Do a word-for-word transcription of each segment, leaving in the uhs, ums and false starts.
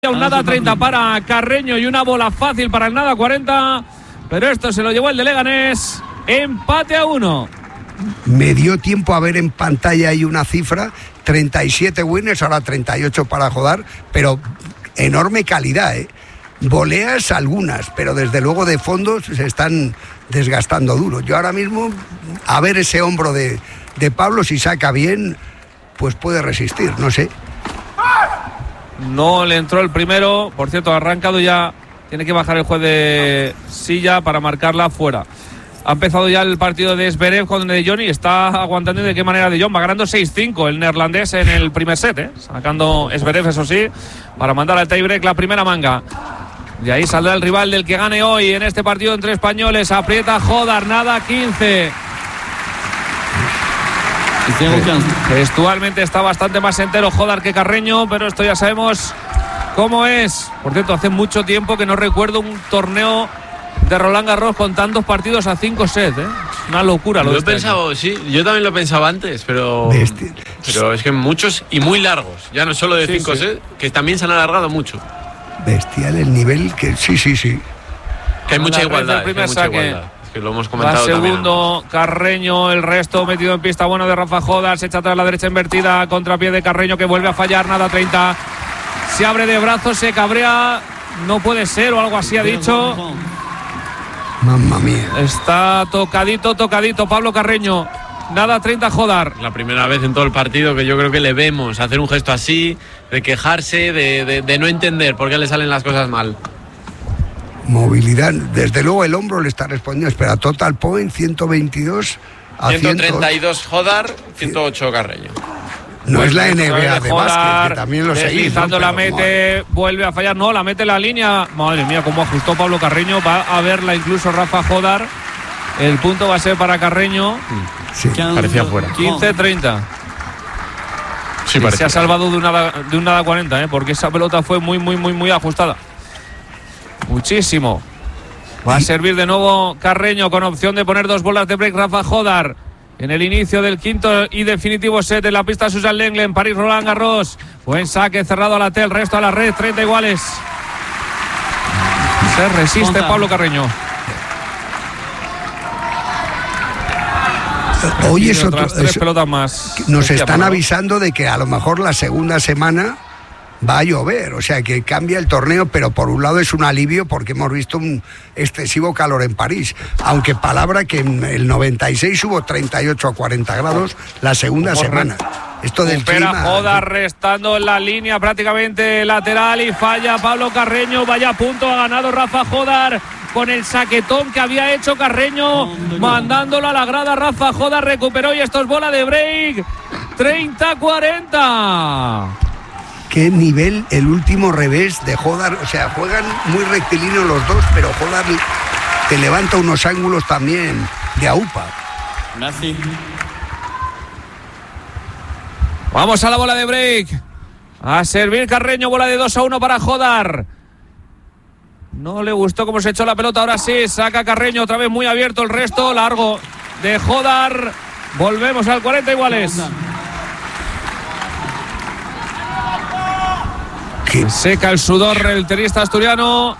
Un nada treinta para Carreño y una bola fácil para el nada cuarenta, pero esto se lo llevó el de Leganés. Empate a uno. Me dio tiempo a ver en pantalla ahí una cifra, treinta y siete winners, ahora treinta y ocho para Jodar, pero enorme calidad, ¿eh? Voleas algunas, pero desde luego de fondo se están desgastando duro. Yo ahora mismo, a ver ese hombro de, de Pablo, si saca bien, pues puede resistir, no sé. No le entró el primero, por cierto, ha arrancado ya, tiene que bajar el juez de silla para marcarla fuera. Ha empezado ya el partido de Zverev con De Jong y está aguantando. ¿De qué manera De Jong? Va ganando seis cinco el neerlandés en el primer set, ¿eh? Sacando Zverev, eso sí, para mandar al tiebreak la primera manga. Y ahí saldrá el rival del que gane hoy en este partido entre españoles. Aprieta Jodar, nada quince. Gestualmente está bastante más entero Jodar que Carreño, pero esto ya sabemos cómo es. Por cierto, hace mucho tiempo que no recuerdo un torneo de Roland Garros con tantos partidos a cinco sets, ¿eh? Una locura. Lo, lo he este pensado, año. Sí, yo también lo pensaba antes, pero Bestia. pero es que muchos y muy largos, ya no solo de sí, cinco sí. sets, que también se han alargado mucho. Bestial el nivel que sí, sí, sí. Que hay mucha igualdad, que hay mucha igualdad. Que lo hemos comentado va segundo también. Carreño, el resto metido en pista bueno de Rafa Jodar, se echa atrás la derecha invertida, contrapié de Carreño que vuelve a fallar, nada treinta, se abre de brazos, se cabrea, no puede ser o algo así ha dicho. Mamma mía. Está tocadito, tocadito Pablo Carreño, nada treinta Jodar. La primera vez en todo el partido que yo creo que le vemos hacer un gesto así, de quejarse, de, de, de no entender por qué le salen las cosas mal. Movilidad, desde luego el hombro le está respondiendo. Espera, total point ciento veintidós a ciento treinta y dos Jodar, ciento ocho Carreño. No pues es la N B A de básquet, que también lo seguís. Deslizando ¿no? la mete, madre. Vuelve a fallar, no, la mete la línea. Madre mía, cómo ajustó Pablo Carreño. Va a verla incluso Rafa Jodar. El punto va a ser para Carreño. Sí, parecía fuera. quince treinta. Sí, sí, se ha salvado de un nada, de un nada cuarenta, ¿eh? Porque esa pelota fue muy, muy, muy, muy ajustada. Muchísimo. Va a servir de nuevo Carreño con opción de poner dos bolas de break. Rafa Jodar en el inicio del quinto y definitivo set en la pista Susan Lenglen, París Roland Garros. Buen saque cerrado a la T, el resto a la red, treinta iguales. Se resiste Ponta. Pablo Carreño. Hoy es otro, tres es, pelotas más. Nos Hostia, están Pablo. avisando de que a lo mejor la segunda semana va a llover, o sea que cambia el torneo, pero por un lado es un alivio porque hemos visto un excesivo calor en París, aunque palabra que en el noventa y seis hubo treinta y ocho a cuarenta grados la segunda Por semana. Esto del Espera clima. Jodar restando en la línea prácticamente lateral y falla Pablo Carreño. Vaya punto ha ganado Rafa Jodar con el saquetón que había hecho Carreño, mandándolo a la grada. Rafa Jodar recuperó y esto es bola de break. treinta cuarenta. Qué nivel el último revés de Jodar, o sea, juegan muy rectilíneos los dos, pero Jodar te levanta unos ángulos también de aupa. Gracias. Vamos a la bola de break. A servir Carreño, bola de dos a uno para Jodar. No le gustó cómo se echó la pelota, ahora sí, saca Carreño, otra vez muy abierto el resto, largo de Jodar. Volvemos al cuarenta iguales. Seca el sudor el tenista asturiano.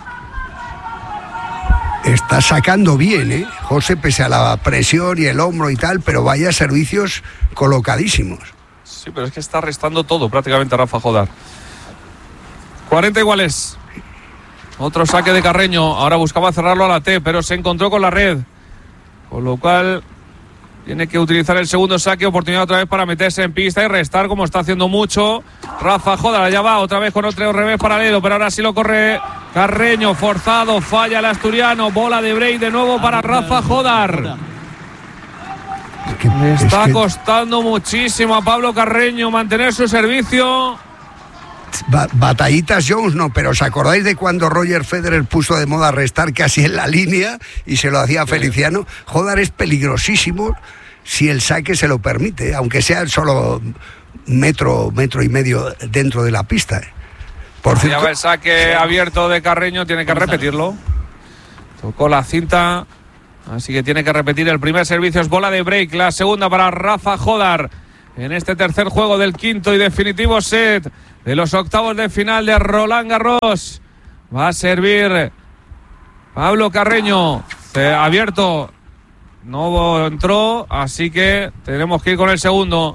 Está sacando bien, ¿eh? José, pese a la presión y el hombro y tal, pero vaya servicios colocadísimos. Sí, pero es que está restando todo prácticamente a Rafa Jodar. cuarenta iguales. Otro saque de Carreño. Ahora buscaba cerrarlo a la T, pero se encontró con la red. Con lo cual tiene que utilizar el segundo saque, oportunidad otra vez para meterse en pista y restar como está haciendo mucho Rafa Jodar. Allá va otra vez con otro revés paralelo, pero ahora sí lo corre Carreño, forzado, falla el asturiano, bola de break de nuevo para Rafa Jodar. Es que, Le está es que costando muchísimo a Pablo Carreño mantener su servicio. Batallitas Jones no, pero ¿os acordáis de cuando Roger Federer puso de moda restar casi en la línea y se lo hacía a Feliciano? Jodar es peligrosísimo si el saque se lo permite, aunque sea solo metro, metro y medio dentro de la pista. Por ya cierto, va el saque abierto de Carreño, tiene que repetirlo. Tocó la cinta, así que tiene que repetir el primer servicio, es bola de break, la segunda para Rafa Jodar. En este tercer juego del quinto y definitivo set de los octavos de final de Roland Garros. Va a servir Pablo Carreño. Se ha abierto. No entró, así que tenemos que ir con el segundo.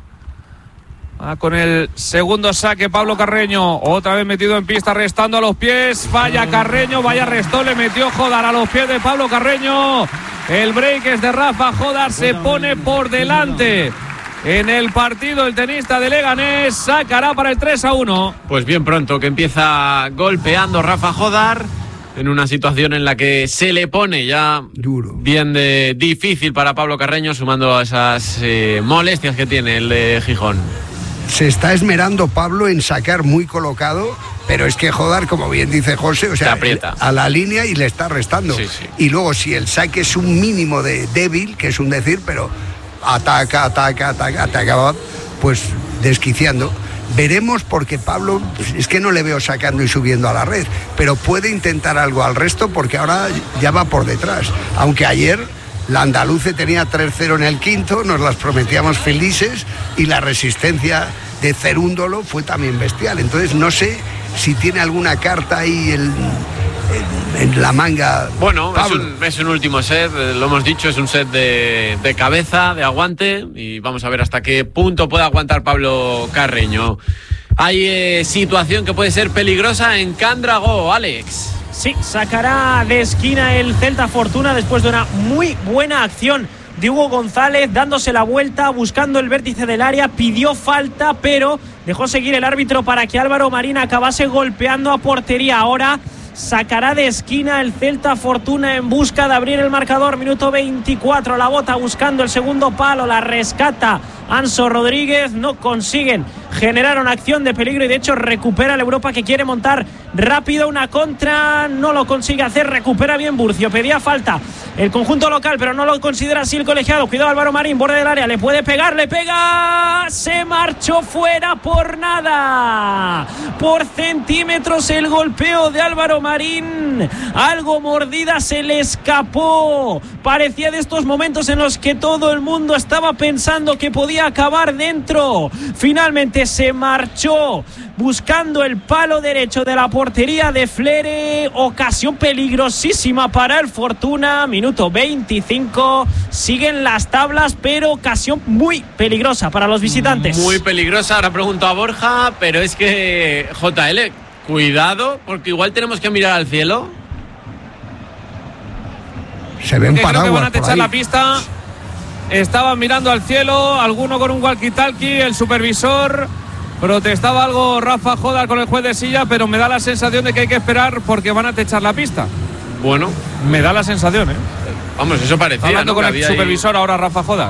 Va con el segundo saque Pablo Carreño. Otra vez metido en pista, restando a los pies. Falla Carreño, vaya restó, le metió Jodar a los pies de Pablo Carreño. El break es de Rafa Jodar, se pone por delante en el partido el tenista de Leganés. Sacará para el tres a uno. Pues bien pronto que empieza golpeando Rafa Jodar, en una situación en la que se le pone ya duro, bien de difícil para Pablo Carreño, sumando a esas eh, molestias que tiene el de Gijón. Se está esmerando Pablo en sacar muy colocado, pero es que Jodar, como bien dice José, o sea, a la línea y le está restando. Sí, sí. Y luego si el saque es un mínimo de débil, que es un decir, pero ataca, ataca, ataca, ataca, pues desquiciando. Veremos, porque Pablo es que no le veo sacando y subiendo a la red, pero puede intentar algo al resto porque ahora ya va por detrás. Aunque ayer la andaluce tenía tres cero en el quinto, nos las prometíamos felices y la resistencia de Cerúndolo fue también bestial. Entonces no sé si tiene alguna carta ahí el, en, en la manga. Bueno, es un, es un último set, lo hemos dicho, es un set de, de cabeza, de aguante, y vamos a ver hasta qué punto puede aguantar Pablo Carreño. Hay eh, situación que puede ser peligrosa en Candragó, Alex. Sí, sacará de esquina el Celta Fortuna después de una muy buena acción de Hugo González, dándose la vuelta, buscando el vértice del área, pidió falta, pero dejó seguir el árbitro para que Álvaro Marín acabase golpeando a portería. Ahora sacará de esquina el Celta Fortuna en busca de abrir el marcador. Minuto veinticuatro, la bota buscando el segundo palo, la rescata Anso Rodríguez. No consiguen generar una acción de peligro y de hecho recupera el Europa, que quiere montar rápido una contra, no lo consigue hacer, recupera bien Burcio. Pedía falta el conjunto local, pero no lo considera así el colegiado. Cuidado Álvaro Marín, borde del área, le puede pegar, le pega, se marchó fuera por nada, por centímetros el golpeo de Álvaro Marín, algo mordida se le escapó. Parecía de estos momentos en los que todo el mundo estaba pensando que podía acabar dentro. Finalmente se marchó buscando el palo derecho de la portería de Flere. Ocasión peligrosísima para el Fortuna. Minuto veinticinco. Siguen las tablas, pero ocasión muy peligrosa para los visitantes. Muy peligrosa. Ahora pregunto a Borja, pero es que J L, cuidado, porque igual tenemos que mirar al cielo. Se ven paraguas. Creo que van a techar por ahí la pista. Estaban mirando al cielo, alguno con un walkie-talkie, el supervisor. Protestaba algo Rafa Jodar con el juez de silla, pero me da la sensación de que hay que esperar porque van a techar la pista. Bueno, me da la sensación, ¿eh? Vamos, eso parecía. Hablando, ¿no?, con el supervisor ahí ahora Rafa Jodar.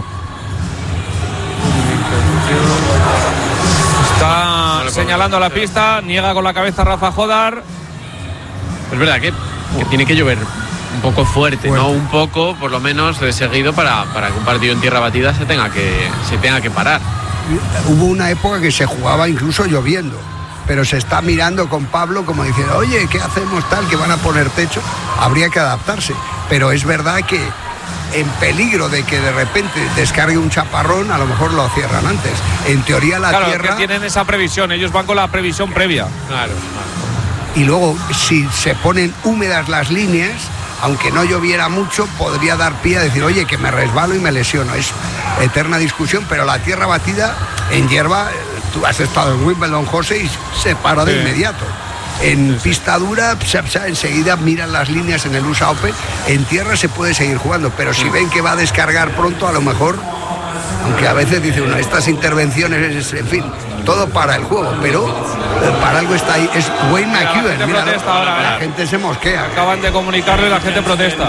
Está no señalando la pista, niega con la cabeza Rafa Jodar. Es verdad que, que tiene que llover un poco fuerte, fuerte, ¿no? Un poco, por lo menos, de seguido para, para que un partido en tierra batida se tenga que, se tenga que parar. Hubo una época que se jugaba incluso lloviendo, pero se está mirando con Pablo como diciendo, oye, ¿qué hacemos tal? Que van a poner techo. Habría que adaptarse, pero es verdad que en peligro de que de repente descargue un chaparrón, a lo mejor lo cierran antes. En teoría la claro, tierra... Claro, que tienen esa previsión, ellos van con la previsión previa. Claro, claro. Y luego, si se ponen húmedas las líneas, aunque no lloviera mucho, podría dar pie a decir, oye, que me resbalo y me lesiono. Es eterna discusión, pero la tierra batida en hierba, tú has estado en Wimbledon, José, y se para de sí. inmediato. En sí, sí. pista dura, psa, psa, enseguida miran las líneas en el U S A Open. En tierra se puede seguir jugando, pero si ven que va a descargar pronto, a lo mejor, aunque a veces dice uno, estas intervenciones, en fin, todo para el juego, pero para algo está ahí. Es Wayne McEwen, mira, la, ahora, la gente se mosquea. Acaban de comunicarlo y la gente protesta.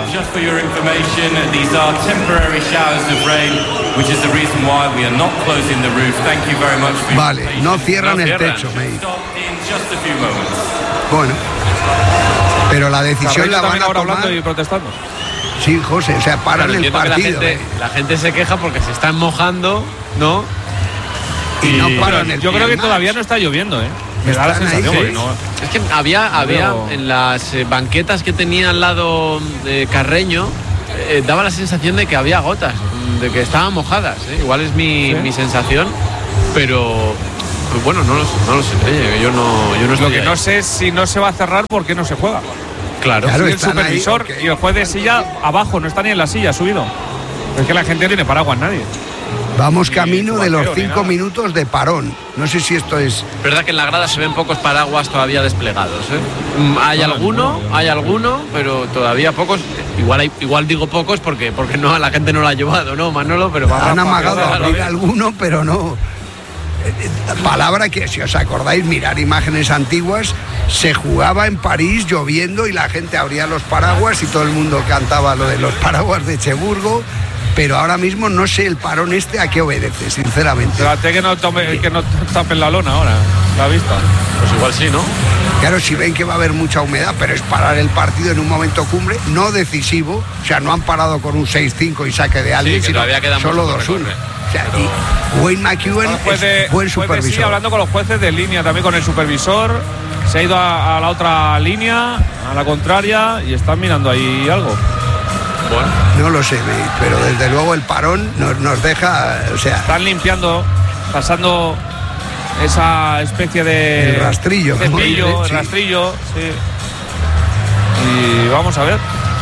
Vale, no cierran no el cierran. techo, me Bueno, pero la decisión la van a ahora tomar hablando y protestando. Sí, José, o sea, paran el partido. La gente, ¿eh? la gente se queja porque se están mojando, ¿no? Y, y no paran el Yo creo que match. Todavía no está lloviendo, ¿eh? Me da la sensación, ahí, ¿sí? no. Es que había, había pero... en las eh, banquetas que tenía al lado de Carreño, eh, daba la sensación de que había gotas, de que estaban mojadas, ¿eh? Igual es mi, ¿sí? mi sensación, pero Pues bueno, no lo sé, no lo sé. Oye, yo no, yo no estoy Lo que ahí. no sé es si no se va a cerrar, ¿por qué no se juega? Claro. Claro, Sí, el están supervisor ahí, okay. y el juez de silla abajo, no está ni en la silla, subido. Es que la gente no tiene paraguas, nadie. Vamos camino de los vaquero, ni cinco nada. minutos de parón. No sé si esto es... Verdad que en la grada se ven pocos paraguas todavía desplegados, ¿eh? Mm, Hay Ah, alguno, bueno. hay alguno, pero todavía pocos. Igual hay, igual digo pocos porque porque no la gente no lo ha llevado, ¿no, Manolo? Pero Han Rafa, amagado claro, a abrir ¿ves? alguno, pero no. Eh, eh, Palabra que, si os acordáis, mirar imágenes antiguas, se jugaba en París lloviendo y la gente abría los paraguas y todo el mundo cantaba lo de los paraguas de Cheburgo, pero ahora mismo no sé el parón este a qué obedece, sinceramente. Trate que no, tome, que no tapen la lona ahora, la vista. Pues igual sí, ¿no? Claro, si ven que va a haber mucha humedad, pero es parar el partido en un momento cumbre, no decisivo, o sea, no han parado con un seis cinco y saque de alguien, que sino todavía queda solo mucho por dos uno. recorrer. O sea, Pero- y Wayne McEwen El juez de- es buen juez de sí, supervisor. hablando con los jueces de línea, también con el supervisor. Se ha ido a, a la otra línea, a la contraria, y están mirando ahí algo. Bueno, No lo sé, me- pero desde luego el parón nos, nos deja, o sea, Están limpiando, pasando esa especie de El rastrillo, como cepillo, dicen, el sí. rastrillo, sí. Y vamos a ver.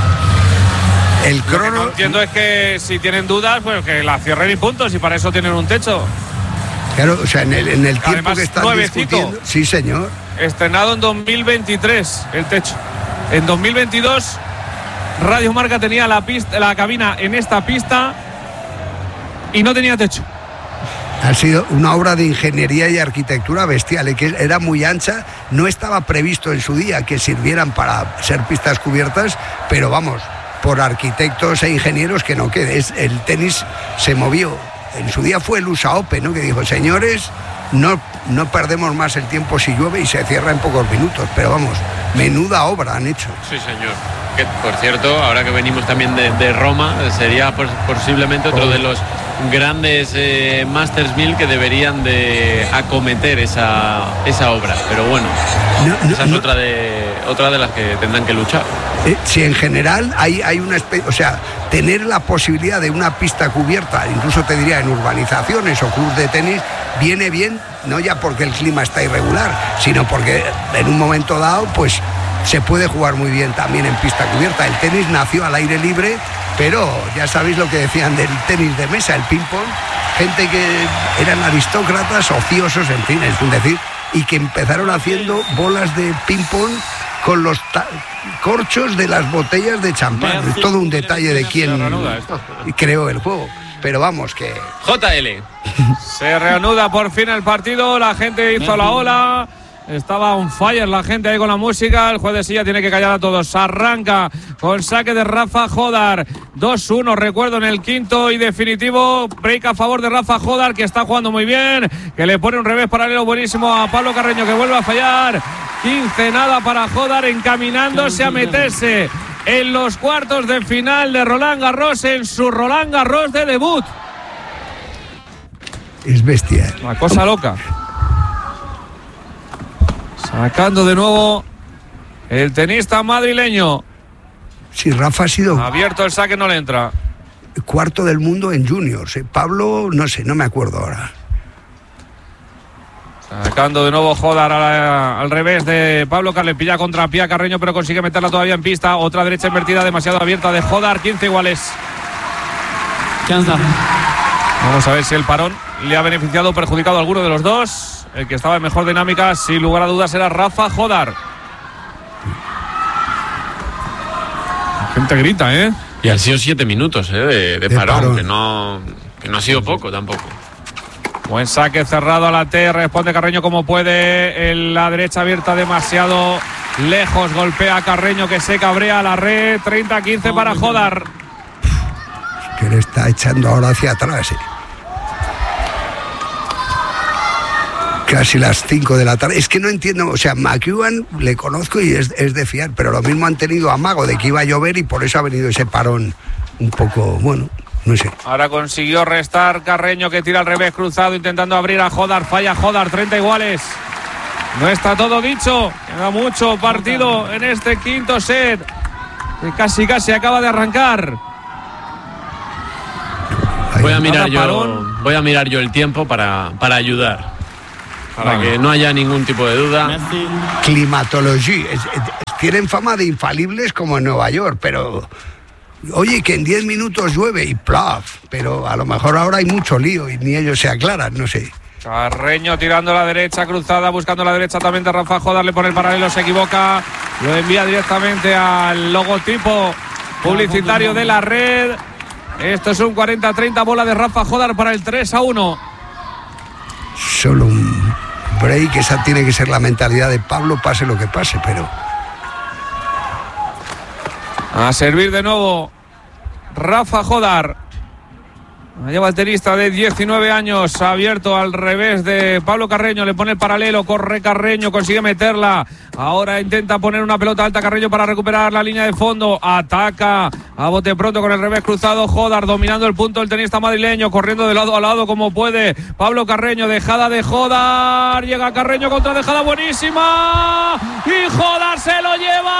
el Lo que no crono. entiendo es que si tienen dudas, pues que la cierren y puntos, y para eso tienen un techo. Claro, o sea, en el, en el tiempo Además, que están nuevecito. discutiendo. Sí, señor. Estrenado en dos mil veintitrés el techo. En dos mil veintidós Radio Marca tenía la pista, la cabina en esta pista y no tenía techo. Ha sido una obra de ingeniería y arquitectura bestial, y que era muy ancha, no estaba previsto en su día que sirvieran para ser pistas cubiertas, pero vamos, por arquitectos e ingenieros que no quede. Es, el tenis se movió. En su día fue el U S A Open, ¿no? Que dijo, señores, no, no perdemos más el tiempo si llueve, y se cierra en pocos minutos. Pero vamos, menuda obra han hecho. sí, señor. Que, por cierto, ahora que venimos también de, de Roma, sería pues, posiblemente otro Oh. de los grandes eh, Masters mil que deberían de acometer esa, esa obra. Pero bueno, No, no, esa es no. otra de otra de las que tendrán que luchar. Eh, si en general hay, hay una especie, o sea, tener la posibilidad de una pista cubierta, incluso te diría en urbanizaciones o clubes de tenis, viene bien, no ya porque el clima está irregular, sino porque en un momento dado, pues se puede jugar muy bien también en pista cubierta. El tenis nació al aire libre, pero ya sabéis lo que decían del tenis de mesa, el ping-pong, gente que eran aristócratas, ociosos, en fin, es decir, y que empezaron haciendo bolas de ping-pong con los ta- corchos de las botellas de champán. Es todo un detalle de quién Se reanuda esto. creó el juego. Pero vamos, que J L. Se reanuda por fin el partido, la gente hizo la ola. Estaba on fire la gente ahí con la música. El juez de silla tiene que callar a todos. Arranca con saque de Rafa Jodar. dos uno, recuerdo, en el quinto y definitivo. Break a favor de Rafa Jodar, que está jugando muy bien. Que le pone un revés paralelo buenísimo a Pablo Carreño, que vuelve a fallar. quince nada para Jodar, encaminándose a meterse en los cuartos de final de Roland Garros, en su Roland Garros de debut. es bestia. Una cosa loca. Sacando de nuevo el tenista madrileño. Si Rafa ha sido Abierto el saque, no le entra. cuarto del mundo en juniors, ¿eh? Pablo, no sé, no me acuerdo ahora. Sacando de nuevo Jodar a- al revés de Pablo Carles. Pilla contra Pía Carreño, pero consigue meterla todavía en pista. Otra derecha invertida demasiado abierta de Jodar. quince iguales. Vamos a ver si el parón le ha beneficiado o perjudicado a alguno de los dos. El que estaba en mejor dinámica, sin lugar a dudas, era Rafa Jodar. La gente grita, ¿eh? Y han sido siete minutos eh, de, de De parón, parón. Que, no, que no ha sido poco tampoco. Buen saque cerrado a la T. Responde Carreño como puede. En la derecha abierta demasiado lejos. Golpea a Carreño, que se cabrea a la red. treinta quince para Jodar. Que le está echando ahora hacia atrás, ¿eh? Casi las cinco de la tarde. Es que no entiendo, o sea, McEwen le conozco y es, es de fiar, pero lo mismo han tenido amago de que iba a llover y por eso ha venido ese parón un poco, bueno, no sé. Ahora consiguió restar Carreño, que tira al revés cruzado, intentando abrir a Jodar. Falla Jodar, treinta iguales. No está todo dicho. Queda mucho partido en este quinto set, que casi casi acaba de arrancar. Voy a Nada, mirar yo, parón. voy a mirar yo el tiempo para, para ayudar. para vale. que no haya ningún tipo de duda. Climatología. Es- es- tienen fama de infalibles como en Nueva York, pero oye, que en diez minutos llueve y plaf, pero a lo mejor ahora hay mucho lío y ni ellos se aclaran, no sé. Carreño tirando a la derecha, cruzada, buscando la derecha también de Rafa Jodar, le pone el paralelo, se equivoca, lo envía directamente al logotipo publicitario de la red. Esto es un cuarenta treinta, bola de Rafa Jodar para el tres a uno. Solo un break, esa tiene que ser la mentalidad de Pablo, pase lo que pase, pero A servir de nuevo Rafa Jodar. Lleva el tenista de diecinueve años, abierto al revés de Pablo Carreño, le pone el paralelo, corre Carreño, consigue meterla. Ahora intenta poner una pelota alta Carreño para recuperar la línea de fondo. Ataca a bote pronto con el revés cruzado. Jodar dominando el punto del tenista madrileño, corriendo de lado a lado como puede. Pablo Carreño, dejada de Jodar. Llega Carreño contra dejada buenísima. Y Jodar se lo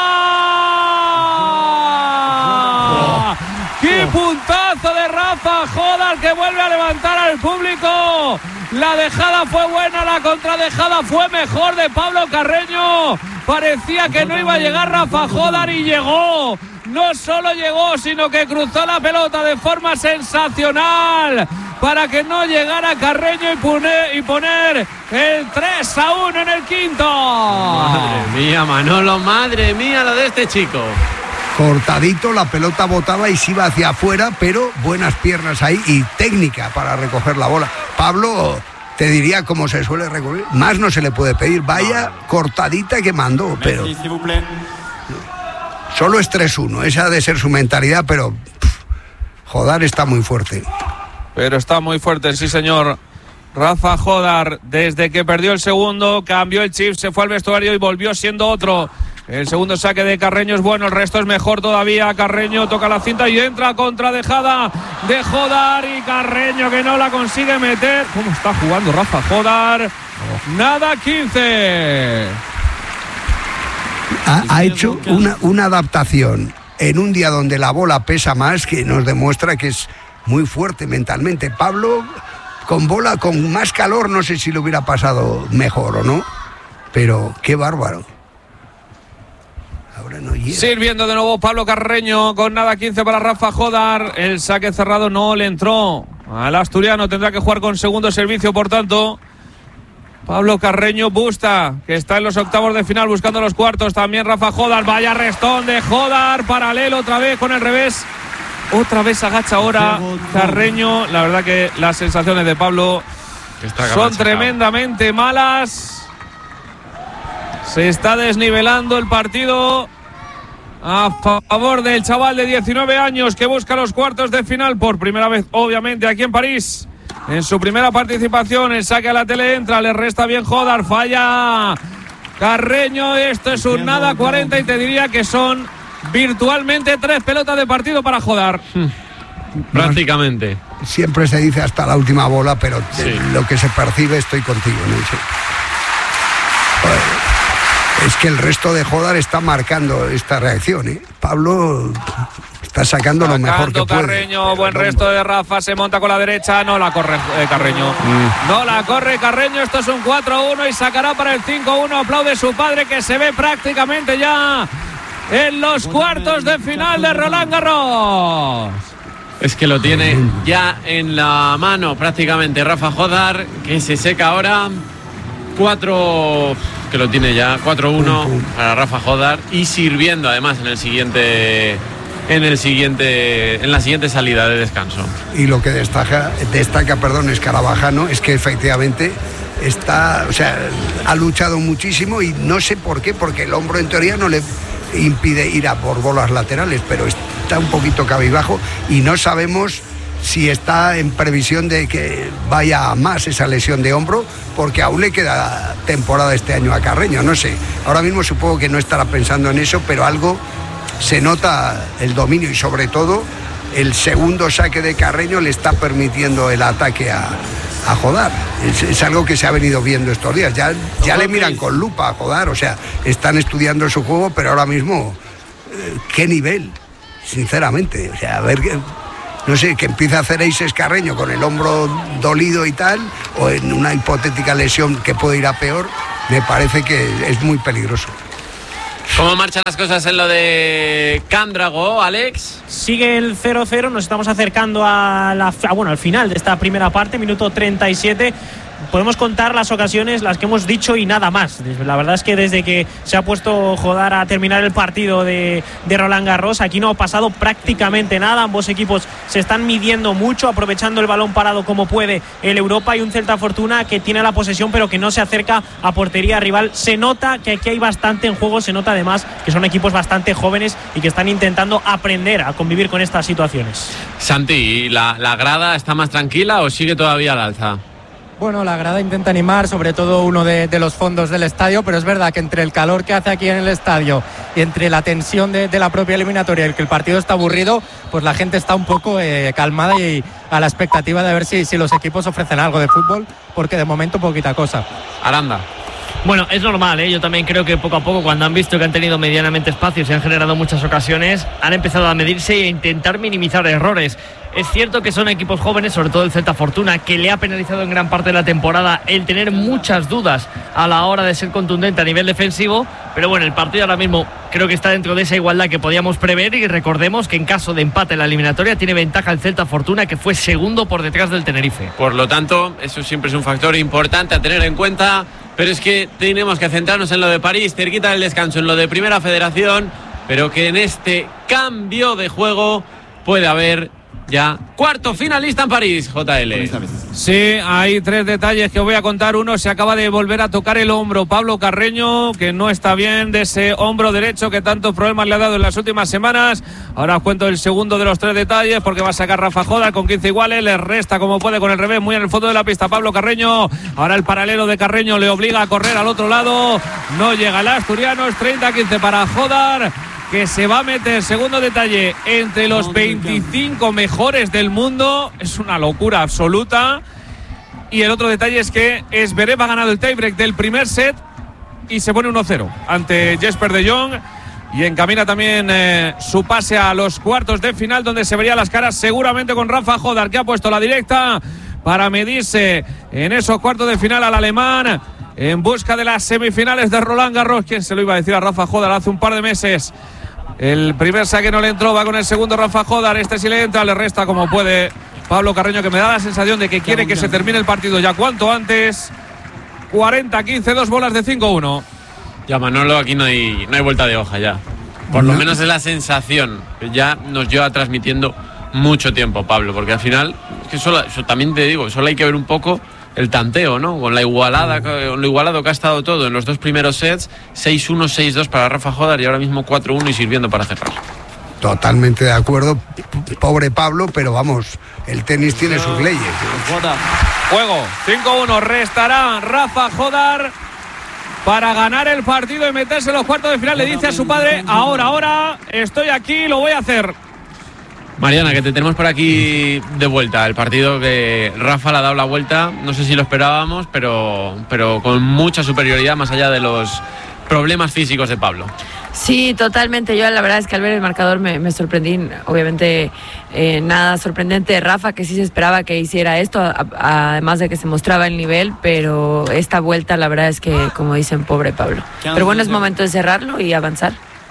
lleva. ¡Qué puntazo de Rafa Jodar, que vuelve a levantar al público! La dejada fue buena, la contradejada fue mejor de Pablo Carreño. Parecía que no iba a llegar Rafa Jodar y llegó. No solo llegó, sino que cruzó la pelota de forma sensacional para que no llegara Carreño y poner, y poner el tres a uno en el quinto. Madre mía, Manolo, madre mía lo de este chico. cortadito, la pelota botaba y se iba hacia afuera, pero buenas piernas ahí y técnica para recoger la bola. Pablo, te diría como se suele recoger, más no se le puede pedir, vaya cortadita que mandó, pero solo es tres uno, esa ha de ser su mentalidad, pero pff, Jodar está muy fuerte. Pero está muy fuerte, sí señor. Rafa Jodar, desde que perdió el segundo, cambió el chip, se fue al vestuario y volvió siendo otro. El segundo saque de Carreño es bueno, el resto es mejor todavía. Carreño toca la cinta y entra contra dejada de Jodar, y Carreño que no la consigue meter. ¿Cómo está jugando Rafa Jodar? Nada, quince. Ha, ha hecho una, una adaptación en un día donde la bola pesa más, que nos demuestra que es muy fuerte mentalmente. Pablo, con bola, con más calor, no sé si le hubiera pasado mejor o no, pero qué bárbaro. Ahora no llega. Sirviendo de nuevo Pablo Carreño con nada, quince para Rafa Jodar. El saque cerrado no le entró al asturiano, tendrá que jugar con segundo servicio, por tanto. Pablo Carreño Busta, que está en los octavos de final buscando los cuartos. También Rafa Jodar, vaya restón de Jodar, paralelo otra vez con el revés. Otra vez agacha ahora Carreño. La verdad que las sensaciones de Pablo son tremendamente malas. Se está desnivelando el partido a favor del chaval de diecinueve años que busca los cuartos de final por primera vez, obviamente, aquí en París. En su primera participación, el saque a la tele entra, le resta bien Jodar, falla Carreño. Esto es un nada, cuarenta, y te diría que son virtualmente tres pelotas de partido para Jodar. Prácticamente. Siempre se dice hasta la última bola, pero Sí. lo que se percibe estoy contigo, ¿no? Sí. Joder, es que el resto de Jodar está marcando esta reacción, ¿eh? Pablo está sacando lo mejor que puede. Carreño, buen resto de Rafa, se monta con la derecha, no la corre eh, Carreño. Mm. No la corre Carreño, esto es un cuatro a uno y sacará para el cinco a uno. Aplaude su padre, que se ve prácticamente ya en los cuartos de final de Roland Garros. Es que lo tiene ya en la mano prácticamente Rafa Jodar, que se seca ahora. cuatro, que lo tiene ya, cuatro uno para Rafa Jodar, y sirviendo además en el siguiente en el siguiente en la siguiente salida de descanso. Y lo que destaca, destaca, perdón, Escarabajano, es que efectivamente está, o sea, ha luchado muchísimo y no sé por qué, porque el hombro en teoría no le impide ir a por bolas laterales, pero está un poquito cabizbajo y no sabemos si está en previsión de que vaya a más esa lesión de hombro, porque aún le queda temporada este año a Carreño, no sé. Ahora mismo supongo que no estará pensando en eso, pero algo se nota el dominio y sobre todo el segundo saque de Carreño le está permitiendo el ataque a, a Jodar. Es, es algo que se ha venido viendo estos días. Ya, ya le miran con lupa a Jodar, o sea, están estudiando su juego, pero ahora mismo, eh, ¿qué nivel? Sinceramente, o sea, a ver... no sé, que empiece a hacer aces Carreño con el hombro dolido y tal, o en una hipotética lesión que puede ir a peor, me parece que es muy peligroso. ¿Cómo marchan las cosas en lo de Cándrago, Alex? Sigue el cero cero, nos estamos acercando a la, a, bueno, al final de esta primera parte, minuto treinta y siete. Podemos contar las ocasiones, las que hemos dicho y nada más. La verdad es que desde que se ha puesto Jodar a terminar el partido de, de Roland Garros, aquí no ha pasado prácticamente nada. Ambos equipos se están midiendo mucho, aprovechando el balón parado como puede el Europa, y un Celta Fortuna que tiene la posesión pero que no se acerca a portería rival. Se nota que aquí hay bastante en juego, se nota además que son equipos bastante jóvenes y que están intentando aprender a convivir con estas situaciones. Santi, ¿la, la grada está más tranquila o sigue todavía al alza? Bueno, la grada intenta animar, sobre todo uno de, de los fondos del estadio, pero es verdad que entre el calor que hace aquí en el estadio y entre la tensión de, de la propia eliminatoria y el que el partido está aburrido, pues la gente está un poco eh, calmada y a la expectativa de ver si, si los equipos ofrecen algo de fútbol, porque de momento poquita cosa. Aranda. Bueno, es normal, ¿eh? Yo también creo que poco a poco, cuando han visto que han tenido medianamente espacio y se han generado muchas ocasiones, han empezado a medirse e intentar minimizar errores. Es cierto que son equipos jóvenes, sobre todo el Celta Fortuna, que le ha penalizado en gran parte de la temporada el tener muchas dudas a la hora de ser contundente a nivel defensivo, pero bueno, el partido ahora mismo creo que está dentro de esa igualdad que podíamos prever, y recordemos que en caso de empate en la eliminatoria tiene ventaja el Celta Fortuna, que fue segundo por detrás del Tenerife. Por lo tanto, eso siempre es un factor importante a tener en cuenta, pero es que tenemos que centrarnos en lo de París, cerquita del descanso, en lo de Primera Federación, pero que en este cambio de juego puede haber ya cuarto finalista en París, J L. Sí, hay tres detalles que os voy a contar. Uno, se acaba de volver a tocar el hombro Pablo Carreño, que no está bien de ese hombro derecho que tantos problemas le ha dado en las últimas semanas. Ahora os cuento el segundo de los tres detalles, porque va a sacar Rafa Jodar con quince iguales, le resta como puede con el revés muy en el fondo de la pista Pablo Carreño. Ahora el paralelo de Carreño le obliga a correr al otro lado, no llega el asturiano, es treinta a quince para Jodar, que se va a meter, segundo detalle, entre los veinticinco mejores del mundo. Es una locura absoluta. Y el otro detalle es que Zverev ha ganado el tiebreak del primer set y se pone uno cero ante Jesper de Jong, y encamina también eh, su pase a los cuartos de final, donde se vería las caras seguramente con Rafa Jodar, que ha puesto la directa para medirse en esos cuartos de final al alemán, en busca de las semifinales de Roland Garros. ¿Quién se lo iba a decir a Rafa Jodar hace un par de meses? El primer saque no le entró, va con el segundo Rafa Jodar, este sí le entra, le resta como puede Pablo Carreño, que me da la sensación de que quiere que se termine el partido ya cuanto antes. Cuarenta a quince, dos bolas de cinco uno. Ya, Manolo, aquí no hay, no hay vuelta de hoja ya. Por no. lo menos es la sensación que ya nos lleva transmitiendo mucho tiempo, Pablo, porque al final, es que solo, eso también te digo, solo hay que ver un poco el tanteo, ¿no? Con la igualada, con lo igualado que ha estado todo en los dos primeros sets, seis uno, seis dos para Rafa Jodar y ahora mismo cuatro uno y sirviendo para cerrar. Totalmente de acuerdo, pobre Pablo, pero vamos, el tenis tiene sus leyes. Juego, cinco uno, restará Rafa Jodar para ganar el partido y meterse en los cuartos de final. Le dice a su padre, ahora, ahora, estoy aquí, lo voy a hacer. Mariana, que te tenemos por aquí de vuelta. El partido que Rafa le ha dado la vuelta, no sé si lo esperábamos, pero, pero con mucha superioridad más allá de los problemas físicos de Pablo. Sí, totalmente. Yo la verdad es que al ver el marcador me, me sorprendí. Obviamente eh, nada sorprendente de Rafa, que sí se esperaba que hiciera esto, a, a, además de que se mostraba el nivel, pero esta vuelta la verdad es que, como dicen, pobre Pablo. Pero bueno, es momento de cerrarlo y avanzar.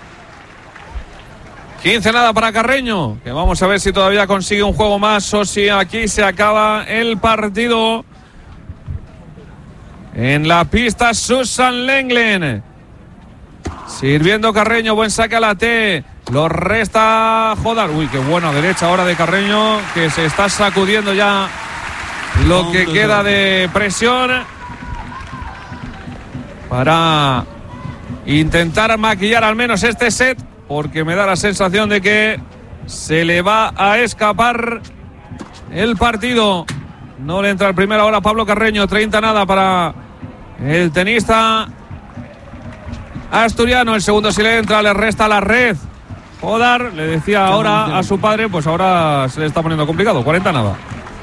quince nada para Carreño, que vamos a ver si todavía consigue un juego más o si aquí se acaba el partido. En la pista Susan Lenglen, sirviendo Carreño, buen saque a la T, lo resta Jodar. Uy, qué buena derecha ahora de Carreño, que se está sacudiendo ya lo que queda de presión para intentar maquillar al menos este set, porque me da la sensación de que se le va a escapar el partido. No le entra el primero ahora Pablo Carreño, treinta nada para el tenista asturiano. El segundo sí le entra, le resta la red. Jodar, le decía ahora a su padre, pues ahora se le está poniendo complicado, cuarenta nada.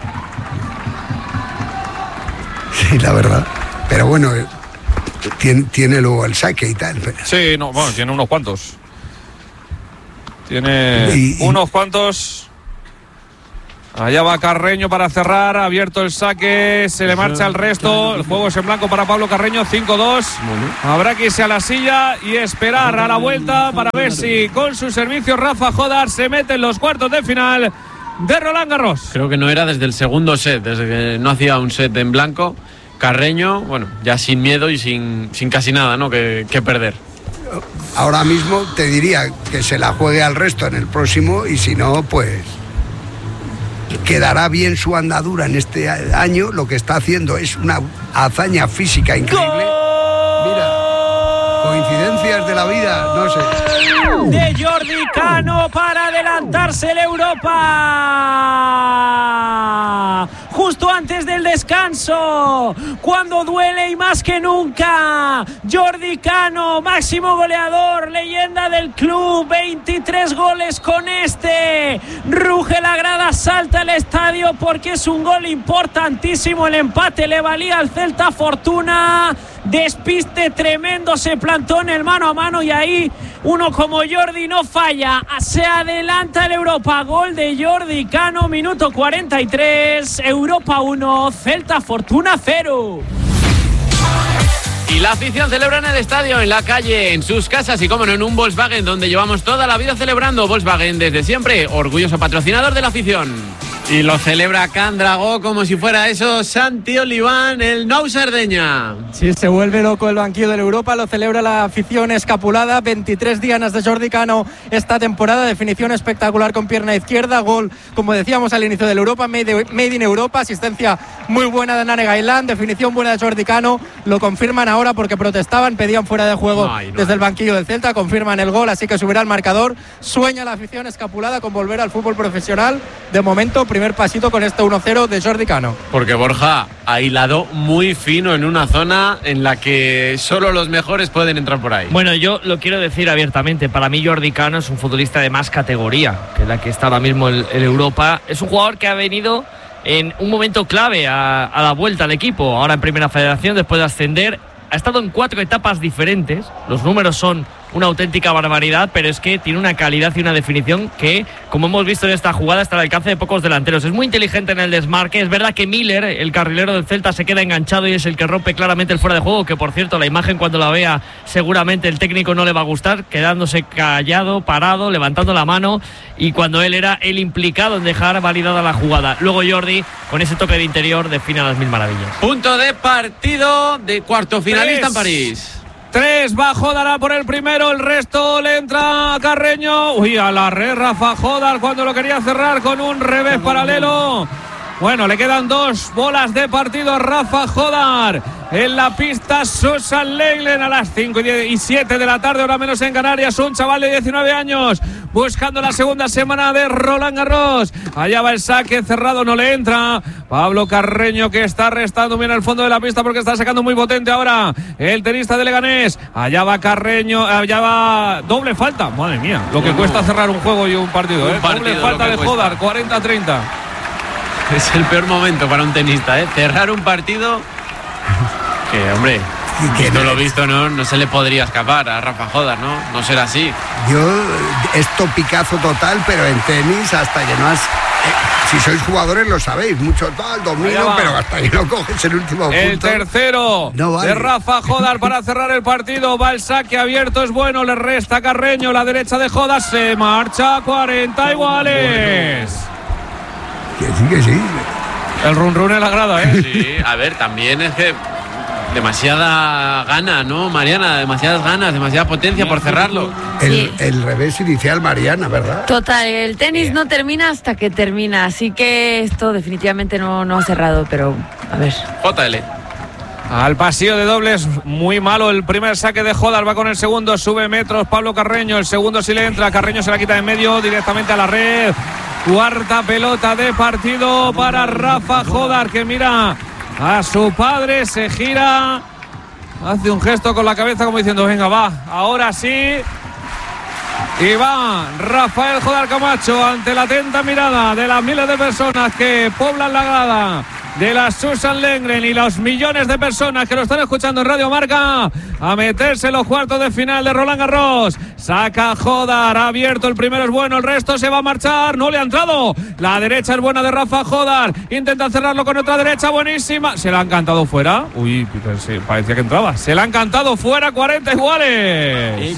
Sí, la verdad. Pero bueno, tiene, tiene luego el saque y tal. Pero... Sí, no, bueno, tiene unos cuantos. Tiene y, y... unos cuantos Allá va Carreño para cerrar, abierto el saque, se le marcha el resto. El juego es en blanco para Pablo Carreño, cinco dos. Habrá que irse a la silla y esperar a la vuelta para ver si con su servicio Rafa Jodar se mete en los cuartos de final de Roland Garros. Creo que no era desde el segundo set, desde que no hacía un set en blanco. Carreño, bueno, ya sin miedo y sin, sin casi nada, ¿no? que, que perder. Ahora mismo te diría que se la juegue al resto en el próximo y si no, pues quedará bien su andadura en este año. Lo que está haciendo es una hazaña física increíble. Mira, coincidencias de la vida, no sé. De Jordi Cano para adelantarse el Europa. Justo antes del descanso, cuando duele y más que nunca, Jordi Cano, máximo goleador, leyenda del club, veintitrés goles con este. Ruge la grada, salta el estadio porque es un gol importantísimo. El empate le valía al Celta Fortuna. Despiste tremendo, se plantó en el mano a mano y ahí uno como Jordi no falla. Se adelanta el Europa, gol de Jordi Cano, minuto cuarenta y tres, Europa uno, Celta Fortuna cero. Y la afición celebra en el estadio, en la calle, en sus casas y, como no, en un Volkswagen donde llevamos toda la vida celebrando. Volkswagen desde siempre, orgulloso patrocinador de la afición. Y lo celebra Candragó como si fuera eso Santi Oliván, el Nou Sardeña. Sí, se vuelve loco el banquillo del Europa, lo celebra la afición escapulada. veintitrés dianas de Jordi Cano esta temporada, definición espectacular con pierna izquierda, gol, como decíamos al inicio del Europa, made, made in Europa, asistencia muy buena de Nane Gailán, definición buena de Jordi Cano, lo confirman ahora porque protestaban, pedían fuera de juego no hay, no desde hay. el banquillo del Celta, confirman el gol, así que subirá el marcador. Sueña la afición escapulada con volver al fútbol profesional, de momento primer pasito con este uno cero de Jordi Cano. Porque Borja ha hilado muy fino en una zona en la que solo los mejores pueden entrar por ahí. Bueno, yo lo quiero decir abiertamente, para mí Jordi Cano es un futbolista de más categoría que la que está ahora mismo el, el Europa. Es un jugador que ha venido en un momento clave a, a la vuelta al equipo, ahora en Primera Federación después de ascender. Ha estado en cuatro etapas diferentes, los números son una auténtica barbaridad, pero es que tiene una calidad y una definición que, como hemos visto en esta jugada, está al alcance de pocos delanteros. Es muy inteligente en el desmarque. Es verdad que Miller, el carrilero del Celta, se queda enganchado y es el que rompe claramente el fuera de juego, que por cierto, la imagen cuando la vea seguramente el técnico no le va a gustar, quedándose callado, parado, levantando la mano, y cuando él era el implicado en dejar validada la jugada. Luego Jordi, con ese toque de interior, define a las mil maravillas. Punto de partido de cuarto finalista en París. Tres, va Jodar por el primero, el resto le entra a Carreño. Uy, a la red Rafa Jodar cuando lo quería cerrar con un revés paralelo. Bueno, le quedan dos bolas de partido a Rafa Jodar. En la pista Susan Lenglen a las cinco y siete de la tarde, hora menos en Canarias. Un chaval de diecinueve años buscando la segunda semana de Roland Garros. Allá va el saque cerrado, no le entra. Pablo Carreño, que está restando bien al fondo de la pista porque está sacando muy potente ahora el tenista de Leganés. Allá va Carreño, allá va doble falta. Madre mía, lo que no. cuesta cerrar un juego y un partido. Un ¿eh? partido doble falta de cuesta. Jodar, cuarenta a treinta. Es el peor momento para un tenista, ¿eh? Cerrar un partido que, hombre, que no lo visto, no, no se le podría escapar a Rafa Jodar, ¿no? No será así. Yo, es topicazo total, pero en tenis, hasta que no has... Eh, si sois jugadores lo sabéis, mucho tal, dominio, pero hasta que no coges el último punto. El tercero no vale. de Rafa Jodar para cerrar el partido. Va el saque abierto, es bueno, le resta Carreño, la derecha de Jodar, se marcha a cuarenta iguales. Que sí, que sí. El run run en la grada, ¿eh? Sí, a ver, también es que demasiada gana, ¿no, Mariana? Demasiadas ganas, demasiada potencia por cerrarlo. El, sí. el revés inicial, Mariana, ¿verdad? Total, el tenis yeah. no termina hasta que termina, así que esto definitivamente no, no ha cerrado, pero a ver. J L. Al pasillo de dobles, muy malo el primer saque de Jodar, va con el segundo, sube metros Pablo Carreño, el segundo si le entra, Carreño se la quita de medio directamente a la red. Cuarta pelota de partido para Rafa Jodar, que mira a su padre, se gira, hace un gesto con la cabeza como diciendo venga va, ahora sí. Y va Rafael Jodar Camacho ante la atenta mirada de las miles de personas que poblan la grada de la Susan Lengren y los millones de personas que lo están escuchando en Radio Marca a meterse en los cuartos de final de Roland Garros. Saca Jodar, ha abierto, el primero es bueno, el resto se va a marchar, no le ha entrado. La derecha es buena de Rafa Jodar, intenta cerrarlo con otra derecha buenísima. Se la han cantado fuera. Uy, sí, parecía que entraba. Se la han cantado fuera, cuarenta iguales.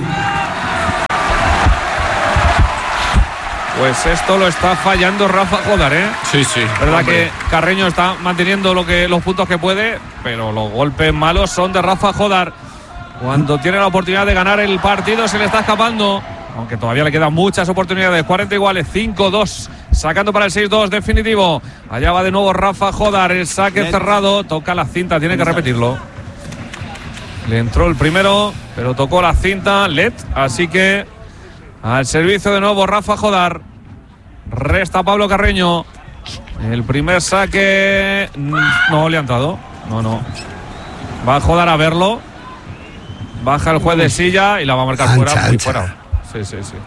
Pues esto lo está fallando Rafa Jodar, ¿eh? Sí, sí. Verdad que Carreño está manteniendo lo que, los puntos que puede, pero los golpes malos son de Rafa Jodar. Cuando tiene la oportunidad de ganar el partido se le está escapando, aunque todavía le quedan muchas oportunidades. cuarenta iguales, cinco dos, sacando para el seis dos definitivo. Allá va de nuevo Rafa Jodar, el saque Let. cerrado, toca la cinta, tiene que repetirlo. Le entró el primero, pero tocó la cinta, Let, así que al servicio de nuevo Rafa Jodar. Resta Pablo Carreño. El primer saque no le ha entrado. No, no. Va a Jodar a verlo. Baja el juez de silla y la va a marcar ancha, fuera. Ancha. fuera. Sí, sí, sí.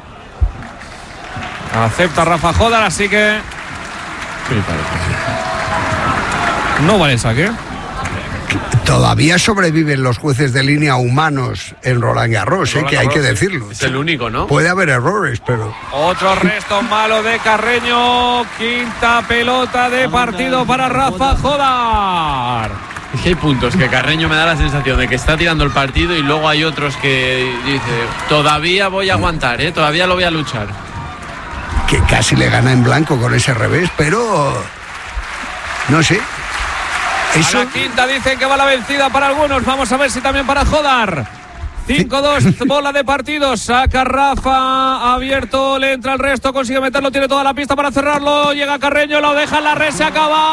Acepta Rafa Jodar, así que Sí, parece, sí. no vale el saque. Todavía sobreviven los jueces de línea humanos en Roland Garros, Roland eh, que hay Garros, que sí. decirlo. Es el único, ¿no? Puede haber errores, pero... Otro resto malo de Carreño. Quinta pelota de partido para Rafa Jodar. Es que hay puntos que Carreño me da la sensación de que está tirando el partido y luego hay otros que dice, todavía voy a aguantar, ¿eh? Todavía lo voy a luchar. Que casi le gana en blanco con ese revés, pero... no sé. Eso... A la quinta dicen que va la vencida para algunos. Vamos a ver si también para Jodar. cinco dos, bola de partido. Saca Rafa, abierto, le entra el resto, consigue meterlo, tiene toda la pista para cerrarlo. Llega Carreño, lo deja en la red, se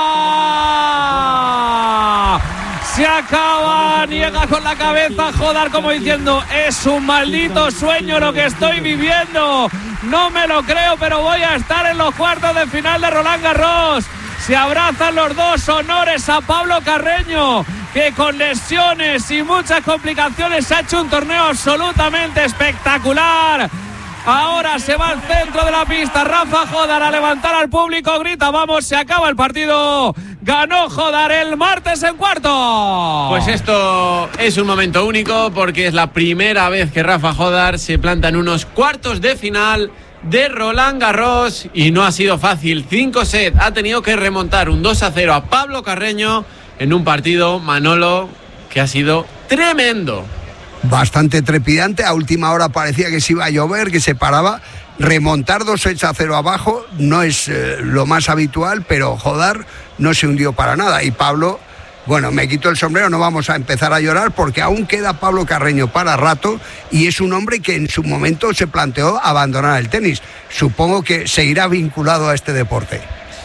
acaba. Se acaba, niega con la cabeza Jodar como diciendo, es un maldito sueño lo que estoy viviendo. No me lo creo, pero voy a estar en los cuartos de final de Roland Garros. Se abrazan los dos, honores a Pablo Carreño, que con lesiones y muchas complicaciones ha hecho un torneo absolutamente espectacular. Ahora se va al centro de la pista Rafa Jodar a levantar al público, grita vamos, se acaba el partido. Ganó Jodar el martes en cuarto. Pues esto es un momento único porque es la primera vez que Rafa Jodar se planta en unos cuartos de final de Roland Garros y no ha sido fácil. Cinco sets, ha tenido que remontar un dos a cero a Pablo Carreño en un partido, Manolo, que ha sido tremendo. Bastante trepidante, a última hora parecía que se iba a llover, que se paraba. Remontar dos sets a cero abajo no es eh, lo más habitual, pero Jodar no se hundió para nada. Y Pablo, bueno, me quito el sombrero, no vamos a empezar a llorar porque aún queda Pablo Carreño para rato y es un hombre que en su momento se planteó abandonar el tenis. Supongo que seguirá vinculado a este deporte.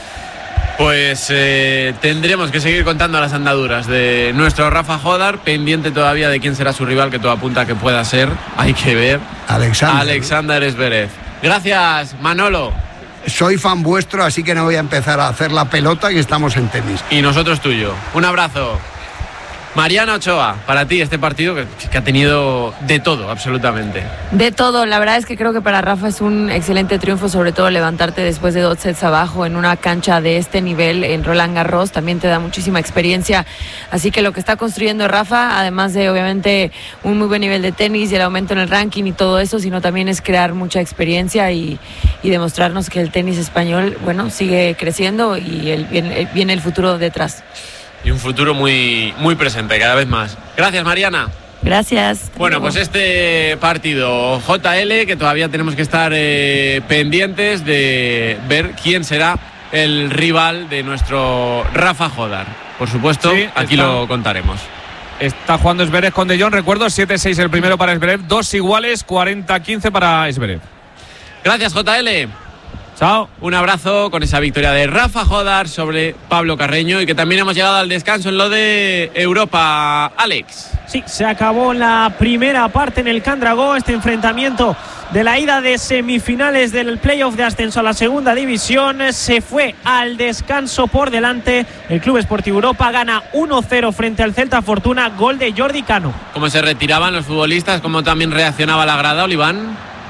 Pues eh, tendremos que seguir contando las andaduras de nuestro Rafa Jodar, pendiente todavía de quién será su rival, que todo apunta que pueda ser, hay que ver. Alexander. Alexander Zverev. Gracias, Manolo. Soy fan vuestro, así que no voy a empezar a hacer la pelota, que estamos en tenis. Y nosotros tuyo. Un abrazo. Mariana Ochoa, para ti este partido que, que ha tenido de todo, absolutamente. De todo, la verdad es que creo que para Rafa es un excelente triunfo, sobre todo levantarte después de dos sets abajo en una cancha de este nivel en Roland Garros, también te da muchísima experiencia, así que lo que está construyendo Rafa, además de obviamente un muy buen nivel de tenis y el aumento en el ranking y todo eso, sino también es crear mucha experiencia y, y demostrarnos que el tenis español, bueno, sigue creciendo y el, viene, viene el futuro detrás. Y un futuro muy, muy presente, cada vez más. Gracias, Mariana. Gracias. Bueno, pues este partido J L, que todavía tenemos que estar eh, pendientes de ver quién será el rival de nuestro Rafa Jodar. Por supuesto, sí, aquí está, lo contaremos. Está jugando Zverev con De Jong, recuerdo, siete seis el primero para Zverev, dos iguales, cuarenta quince para Zverev. Gracias, J L. Chao. Un abrazo con esa victoria de Rafa Jodar sobre Pablo Carreño y que también hemos llegado al descanso en lo de Europa. Alex. Sí, se acabó la primera parte en el Can Dragó, este enfrentamiento de la ida de semifinales del playoff de ascenso a la segunda división. Se fue al descanso por delante. El Club Esportivo Europa gana uno cero frente al Celta Fortuna, gol de Jordi Cano. ¿Cómo se retiraban los futbolistas? ¿Cómo también reaccionaba la grada, Oliván?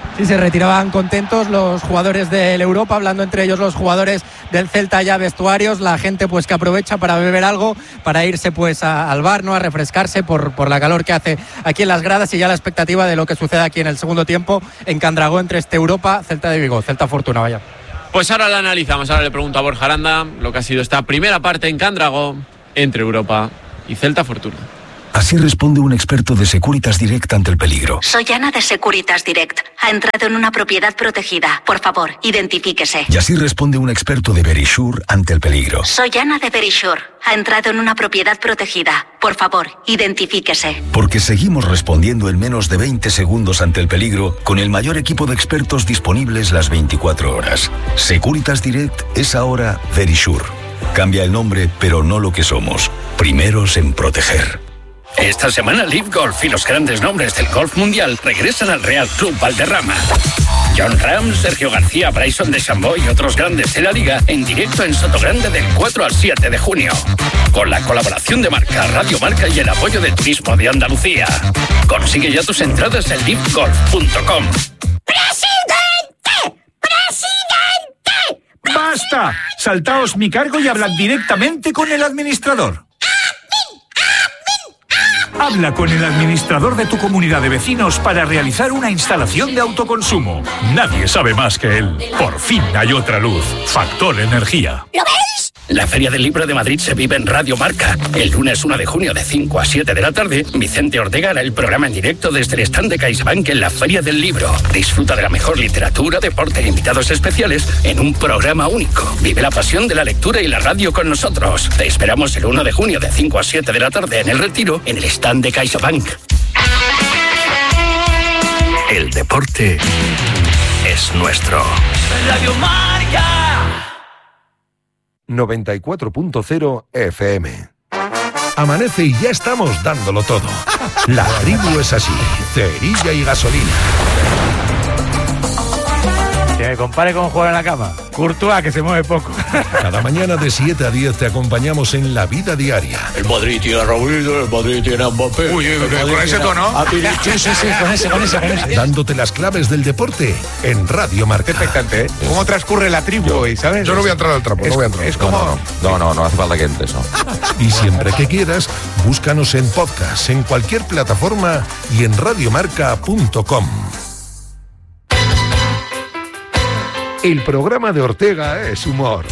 Sí, se retiraban contentos los jugadores del Europa, hablando entre ellos los jugadores del Celta ya vestuarios, la gente pues que aprovecha para beber algo, para irse pues a, al bar, ¿no? A refrescarse por, por la calor que hace aquí en las gradas y ya la expectativa de lo que sucede aquí en el segundo tiempo en Candragó entre este Europa, Celta de Vigo, Celta Fortuna, vaya. Pues ahora la analizamos, ahora le pregunto a Borja Aranda lo que ha sido esta primera parte en Candragó entre Europa y Celta Fortuna. Así responde un experto de Securitas Direct ante el peligro. Soy Ana de Securitas Direct. Ha entrado en una propiedad protegida. Por favor, identifíquese. Y así responde un experto de Verisure ante el peligro. Soy Ana de Verisure. Ha entrado en una propiedad protegida. Por favor, identifíquese. Porque seguimos respondiendo en menos de veinte segundos ante el peligro con el mayor equipo de expertos disponibles las veinticuatro horas. Securitas Direct es ahora Verisure. Cambia el nombre, pero no lo que somos. Primeros en proteger. Esta semana Live Golf y los grandes nombres del golf mundial regresan al Real Club Valderrama. John Ram, Sergio García, Bryson DeChambeau y otros grandes de la liga en directo en Sotogrande del cuatro al siete de junio. Con la colaboración de Marca, Radio Marca y el apoyo del Turismo de Andalucía. Consigue ya tus entradas en live golf punto com. ¡Presidente! ¡Presidente! ¡Basta! Saltaos mi cargo y hablad directamente con el administrador. Habla con el administrador de tu comunidad de vecinos para realizar una instalación de autoconsumo. Nadie sabe más que él. Por fin hay otra luz. Factor Energía. ¿Lo veis? La Feria del Libro de Madrid se vive en Radio Marca. El lunes uno de junio de cinco a siete de la tarde, Vicente Ortega hará el programa en directo desde el stand de CaixaBank en la Feria del Libro. Disfruta de la mejor literatura, deporte e invitados especiales en un programa único. Vive la pasión de la lectura y la radio con nosotros. Te esperamos el uno de junio de cinco a siete de la tarde en El Retiro, en el stand de CaixaBank. El deporte es nuestro. Radio Marca. noventa y cuatro punto cero F M. Amanece y ya estamos dándolo todo. La tribu es así, cerilla y gasolina. Que me compare con jugar en la cama. Courtois, que se mueve poco. Cada mañana de siete a diez te acompañamos en la vida diaria. El Madrid tiene a Raúl, el Madrid tiene a Mbappé. Uy, con ese tono. Sí, sí, sí, con ese, con ese, con ese. Dándote las claves del deporte en Radio Marca. Expectante, ¿eh? ¿Cómo transcurre la tribu hoy, sabes? Yo no voy a entrar al trapo, es, no voy a entrar. Es como... No, no, no, no, no hace falta que entres, no. Y siempre que quieras, búscanos en podcast, en cualquier plataforma y en radiomarca punto com. El programa de Ortega es humor.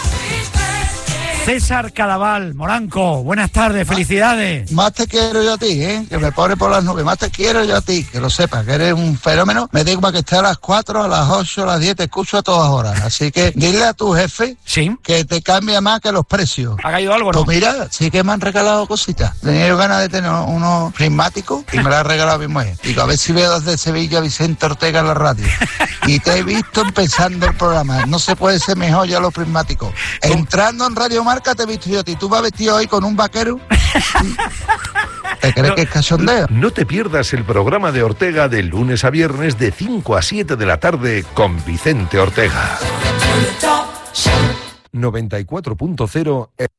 César Cadaval, Moranco, buenas tardes, felicidades. Más te quiero yo a ti, ¿eh? Que me pone por las nubes. Más te quiero yo a ti, que lo sepas, que eres un fenómeno. Me digo para que esté a las cuatro, a las ocho, a las diez, te escucho a todas horas. Así que dile a tu jefe ¿sí? que te cambia más que los precios. ¿Ha caído algo, no? Pues mira, sí que me han regalado cositas. Tenía yo ganas de tener unos prismáticos y me la ha regalado mi mujer. Digo, a ver si veo desde Sevilla a Vicente Ortega en la radio. Y te he visto empezando el programa. No se puede ser mejor ya los prismáticos. Entrando en Radio Marca te he visto yo a ti. ¿Tú vas vestido hoy con un vaquero? ¿Te crees no, que es cachondeo? No te pierdas el programa de Ortega de lunes a viernes de cinco a siete de la tarde con Vicente Ortega. noventa y cuatro punto cero